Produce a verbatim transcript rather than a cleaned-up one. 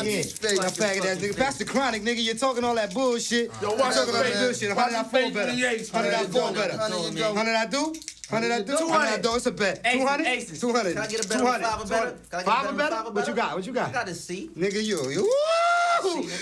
Yeah. That faggot ass nigga. Pass the chronic, nigga. You're talking all that bullshit. Yo, watch talking all that that bullshit. Hundred I fall better. Hundred I fall better. Hundred I do. Hundred I do. Hundred I do. It's a bet. Two hundred. Two hundred. Can I get a better five or better? Five or better? What you got? What you got? I got a C. Nigga, you. You. Woo!